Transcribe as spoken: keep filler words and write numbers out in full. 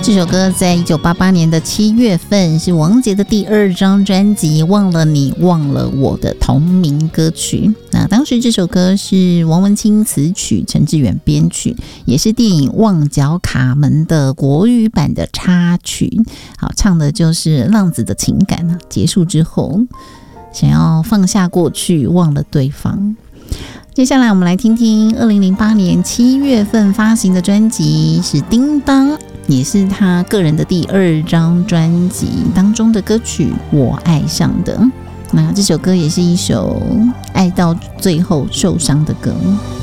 这首歌在一九八八年的七月份是王杰的第二张专辑《忘了你忘了我》的同名歌曲。那当时这首歌是王文清词曲，陈志远编曲，也是电影《旺角卡门》的国语版的插曲。好，唱的就是浪子的情感结束之后，想要放下过去，忘了对方。接下来我们来听听二零零八年七月份发行的专辑是《叮当》，也是他个人的第二张专辑当中的歌曲《我爱上的》。那这首歌也是一首爱到最后受伤的歌。